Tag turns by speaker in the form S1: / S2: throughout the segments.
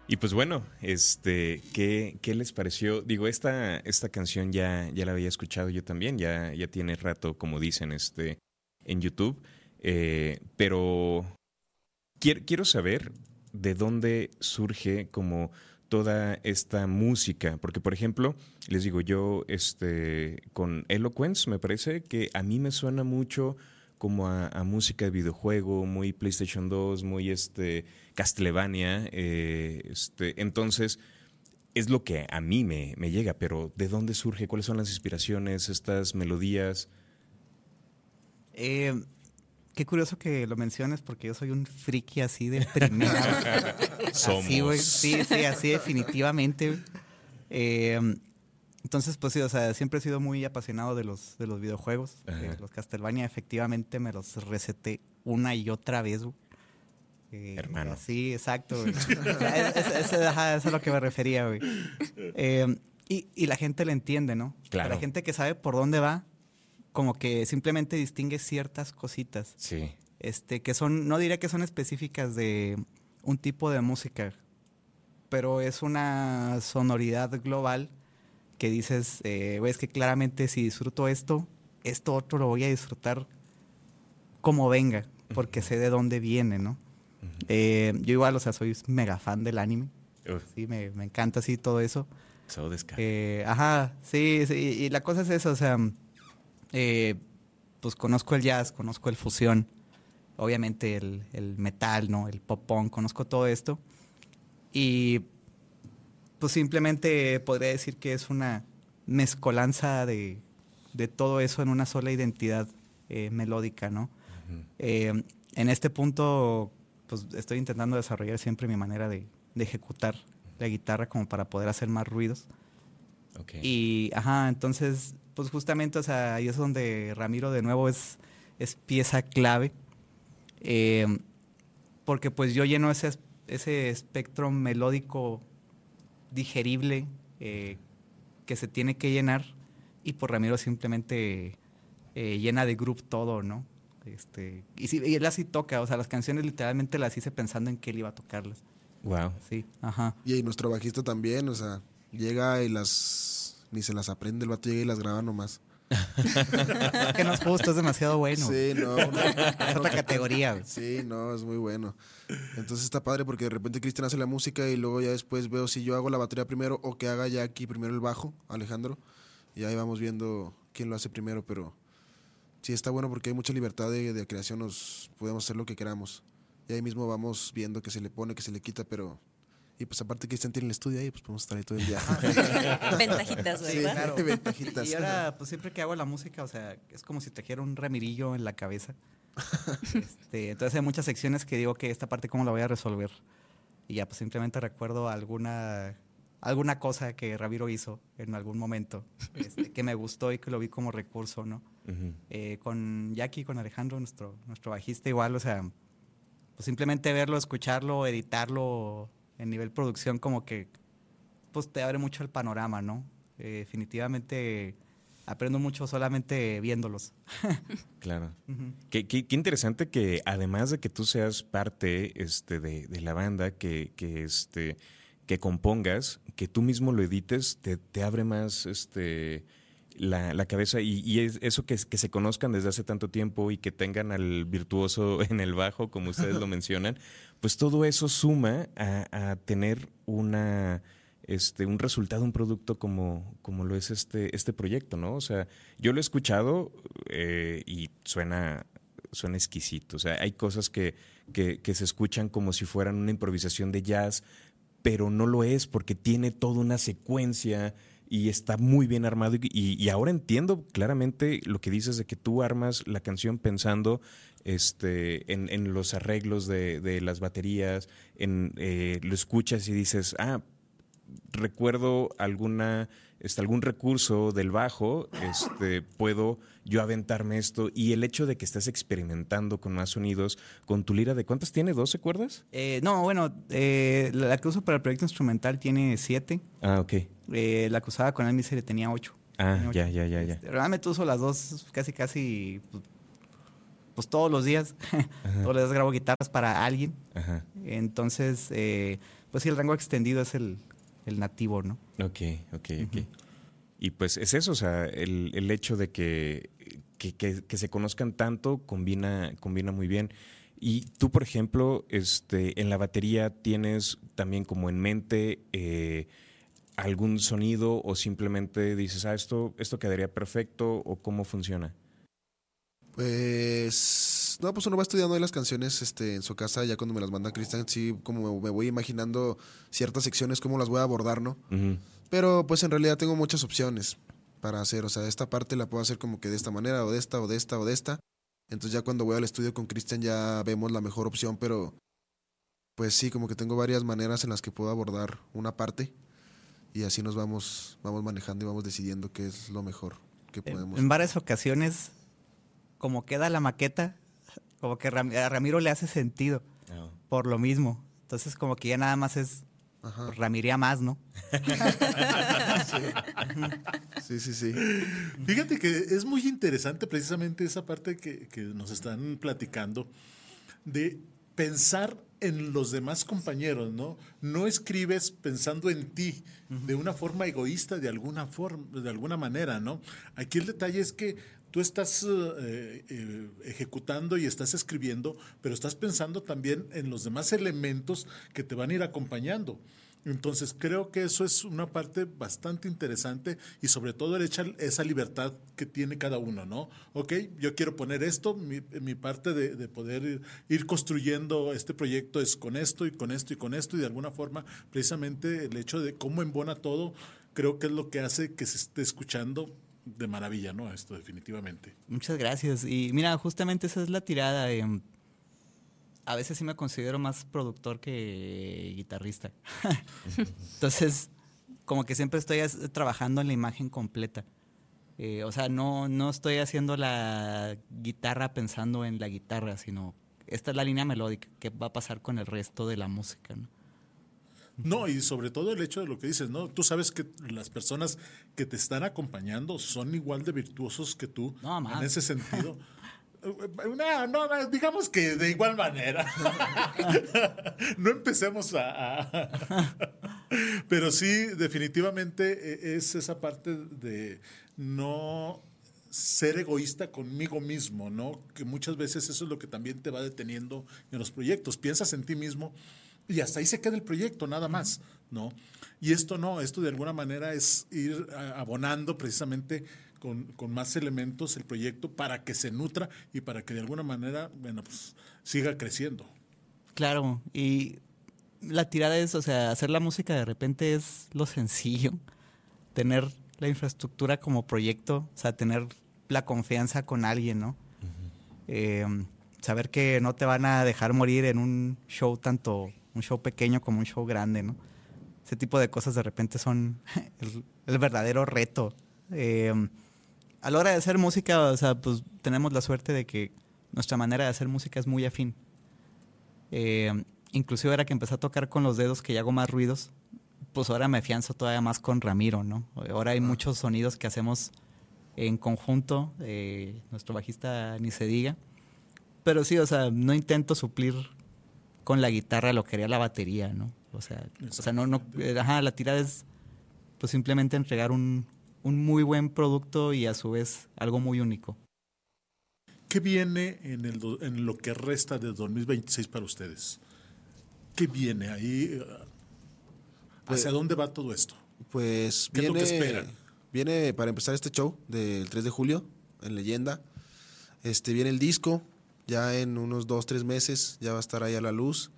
S1: Y pues bueno, ¿qué les pareció? Digo, esta canción ya la había escuchado yo también, ya tiene rato, como dicen, en YouTube. Pero quiero saber de dónde surge como toda esta música. Porque, por ejemplo, les digo, yo con Eloquence me parece que a mí me suena mucho como a música de videojuego, muy PlayStation 2, muy Castlevania. Entonces, es lo que a mí me llega, pero ¿de dónde surge? ¿Cuáles son las inspiraciones, estas melodías?
S2: Eh, Qué curioso que lo menciones porque yo soy un friki así de primera. Así, güey.
S1: Somos.
S2: Sí, sí, así definitivamente, güey. Eh, entonces, pues sí, o sea, siempre he sido muy apasionado de los videojuegos.
S1: Ajá.
S2: Los Castlevania efectivamente me los reseté una y otra vez, güey.
S1: Hermano.
S2: Sí, exacto, güey. O sea, ajá, eso es a lo que me refería, güey. Y la gente le entiende, ¿no?
S1: Claro.
S2: La gente que sabe por dónde va, como que simplemente distingue ciertas cositas.
S1: Sí.
S2: Que son, no diría que son específicas de un tipo de música, pero es una sonoridad global que dices, güey, es que claramente si disfruto esto otro lo voy a disfrutar como venga, porque sé de dónde viene, ¿no? Yo igual, o sea, soy mega fan del anime.
S1: Uf,
S2: Sí, me encanta así todo eso.
S1: so descaro.
S2: Ajá, sí, sí, y la cosa es eso, o sea, eh, pues conozco el jazz, conozco el fusión, obviamente el metal, ¿no? El pop punk, conozco todo esto. Y pues simplemente podría decir que es una mezcolanza de todo eso en una sola identidad melódica, ¿no?
S1: Ujú.
S2: En este punto, pues estoy intentando desarrollar siempre mi manera de ejecutar la guitarra como para poder hacer más ruidos.
S1: Ok.
S2: Y, ajá, entonces, pues justamente, o sea, ahí es donde Ramiro de nuevo es pieza clave. Eh, Porque pues yo lleno ese espectro melódico digerible que se tiene que llenar y por Ramiro simplemente llena de groove todo, ¿no? Y él así toca, o sea, las canciones literalmente las hice pensando en que él iba a tocarlas.
S1: Wow.
S2: Sí, ajá.
S3: Y ahí nuestro bajista también, o sea, llega y ni se las aprende, el vato llega y las graba nomás.
S2: Es que no es justo, es demasiado bueno.
S3: Sí, no.
S2: Es otra categoría, güey.
S3: Sí, no, es muy bueno. Entonces está padre porque de repente Cristian hace la música y luego ya después veo si yo hago la batería primero o que haga Jackie primero el bajo, Alejandro. Y ahí vamos viendo quién lo hace primero, pero sí está bueno porque hay mucha libertad de creación, nos podemos hacer lo que queramos. Y ahí mismo vamos viendo que se le pone, que se le quita, pero... Y pues aparte Cristian tiene el estudio ahí, pues podemos estar ahí todo el día.
S4: Ventajitas,
S3: Sí,
S4: ¿verdad?
S2: Claro.
S3: ventajitas.
S2: Y ahora, pues siempre que hago la música, o sea, es como si trajera un ramirillo en la cabeza. Entonces hay muchas secciones que digo que esta parte cómo la voy a resolver. Y ya, pues simplemente recuerdo alguna cosa que Ramiro hizo en algún momento, que me gustó y que lo vi como recurso, ¿no?
S1: Ujú.
S2: Con Jackie, con Alejandro, nuestro bajista igual, o sea, pues simplemente verlo, escucharlo, editarlo en nivel producción como que pues te abre mucho el panorama, ¿no? Definitivamente aprendo mucho solamente viéndolos.
S1: Claro.
S2: Ujú.
S1: Qué interesante que además de que tú seas parte de la banda, que compongas, que tú mismo lo edites, te abre más la cabeza y eso que se conozcan desde hace tanto tiempo y que tengan al virtuoso en el bajo, como ustedes lo mencionan, pues todo eso suma a tener un resultado, un producto como lo es este proyecto, ¿no? O sea, yo lo he escuchado y suena exquisito. O sea, hay cosas que se escuchan como si fueran una improvisación de jazz, pero no lo es porque tiene toda una secuencia y está muy bien armado. Y ahora entiendo claramente lo que dices de que tú armas la canción pensando en los arreglos de las baterías, lo escuchas y dices, recuerdo algún recurso del bajo, puedo yo aventarme esto. Y el hecho de que estés experimentando con más sonidos, con tu lira, ¿de cuántas tiene? ¿12 cuerdas?
S2: No, bueno, la que uso para el proyecto instrumental tiene 7.
S1: Ah, ok.
S2: La que usaba con el Misery tenía 8.
S1: Ah, ya.
S2: Realmente uso las dos casi, pues todos los días, todos los días grabo guitarras para alguien.
S1: Ajá.
S2: Entonces, pues sí, el rango extendido es el nativo, ¿no?
S1: Ok. Y pues es eso, o sea, el hecho de que se conozcan tanto combina muy bien. Y tú, por ejemplo, en la batería tienes también como en mente algún sonido o simplemente dices, esto quedaría perfecto, o cómo funciona.
S3: Pues no, pues uno va estudiando ahí las canciones en su casa, ya cuando me las manda Cristian, sí, como me voy imaginando ciertas secciones, cómo las voy a abordar, ¿no?
S1: Ujú.
S3: Pero pues en realidad tengo muchas opciones para hacer, o sea, esta parte la puedo hacer como que de esta manera, o de esta, o de esta, o de esta. Entonces ya cuando voy al estudio con Cristian ya vemos la mejor opción, pero pues sí, como que tengo varias maneras en las que puedo abordar una parte y así nos vamos manejando y vamos decidiendo qué es lo mejor que podemos.
S2: En varias ocasiones, como queda la maqueta, como que a Ramiro le hace sentido
S1: Oh.
S2: por lo mismo. Entonces como que ya nada más es
S3: Ajá.
S2: Ramiría más, ¿no?
S3: Sí.
S5: Fíjate que es muy interesante precisamente esa parte que nos están platicando de pensar en los demás compañeros, ¿no? No escribes pensando en ti de una forma egoísta de alguna manera, ¿no? Aquí el detalle es que tú estás ejecutando y estás escribiendo, pero estás pensando también en los demás elementos que te van a ir acompañando. Entonces creo que eso es una parte bastante interesante y sobre todo esa libertad que tiene cada uno, ¿no? Ok, yo quiero poner esto, mi parte de poder ir construyendo este proyecto es con esto y con esto y con esto, y de alguna forma precisamente el hecho de cómo embona todo, creo que es lo que hace que se esté escuchando de maravilla, ¿no? Esto definitivamente.
S2: Muchas gracias. Y mira, justamente esa es la tirada. A veces sí me considero más productor que guitarrista. Entonces, como que siempre estoy trabajando en la imagen completa. O sea, no estoy haciendo la guitarra pensando en la guitarra, sino esta es la línea melódica, ¿qué va a pasar con el resto de la música, ¿no?
S5: No, y sobre todo el hecho de lo que dices, ¿no? Tú sabes que las personas que te están acompañando son igual de virtuosos que tú,
S2: No, más.
S5: en ese sentido. No, digamos que de igual manera. No empecemos Pero sí, definitivamente es esa parte de no ser egoísta conmigo mismo, ¿no? Que muchas veces eso es lo que también te va deteniendo en los proyectos. Piensas en ti mismo y hasta ahí se queda el proyecto, nada más, ¿no? Y esto no, esto de alguna manera es ir abonando precisamente con más elementos el proyecto para que se nutra y para que de alguna manera, bueno, pues siga creciendo.
S2: Claro, y la tirada es, o sea, hacer la música de repente es lo sencillo, tener la infraestructura como proyecto, o sea, tener la confianza con alguien, ¿no? Saber que no te van a dejar morir en un show, tanto un show pequeño como un show grande, ¿no? Ese tipo de cosas de repente son el verdadero reto. A la hora de hacer música, o sea, pues tenemos la suerte de que nuestra manera de hacer música es muy afín. Inclusive ahora que empecé a tocar con los dedos, que ya hago más ruidos, pues ahora me afianzo todavía más con Ramiro, ¿no? Ahora hay muchos sonidos que hacemos en conjunto, nuestro bajista ni se diga. Pero sí, o sea, no intento suplir con la guitarra lo que haría la batería, ¿no? O sea la tirada es pues simplemente entregar un muy buen producto y a su vez algo muy único.
S5: ¿Qué viene en lo que resta de 2026 para ustedes? ¿Qué viene ahí? ¿Hacia dónde va todo esto?
S3: Pues
S5: ¿Qué es lo que esperan?
S3: Viene para empezar este show del 3 de julio en Leyenda. Viene el disco, ya en unos 2-3 meses ya va a estar ahí a la luz.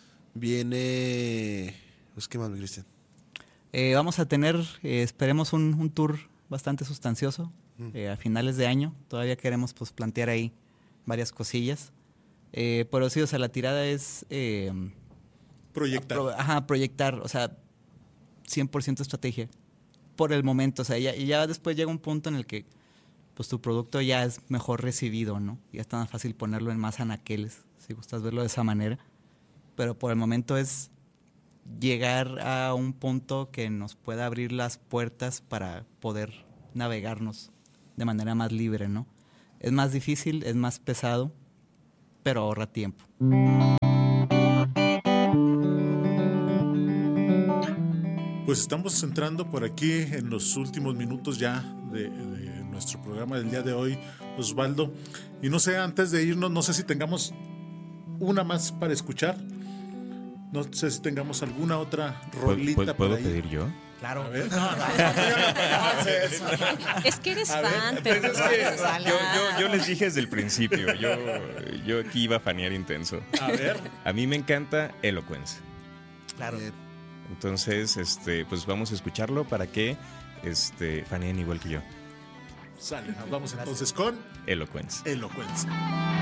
S3: Viene... Pues, ¿qué más, Cristian?
S2: Vamos a tener, esperemos, un tour bastante sustancioso a finales de año. Todavía queremos pues plantear ahí varias cosillas. Pero sí, o sea, la tirada es...
S5: proyectar.
S2: Proyectar, o sea, 100% estrategia. Por el momento, o sea, ya después llega un punto en el que pues tu producto ya es mejor recibido, ¿no? Ya es tan fácil ponerlo en más anaqueles, si gustas verlo de esa manera. Pero por el momento es llegar a un punto que nos pueda abrir las puertas para poder navegarnos de manera más libre, ¿no? Es más difícil, es más pesado, pero ahorra tiempo.
S5: Pues estamos entrando por aquí en los últimos minutos ya de nuestro programa del día de hoy, Osvaldo. Y no sé, antes de irnos, no sé si tengamos una más para escuchar. No sé si tengamos alguna otra rolita por
S1: ¿Puedo
S5: ahí.
S1: pedir yo?
S2: Claro.
S5: A ver, no haces.
S4: Es que eres
S5: A ver,
S4: fan, pero
S5: pues
S4: no
S5: es que
S4: puedes hablar.
S1: Yo les dije desde el principio, yo aquí iba a fanear intenso.
S5: A ver,
S1: A mí me encanta Eloquence.
S2: Claro.
S1: Entonces, pues vamos a escucharlo para que faneen igual que yo.
S5: sale. Nos vamos entonces con
S1: Eloquence.
S5: Elocuencia.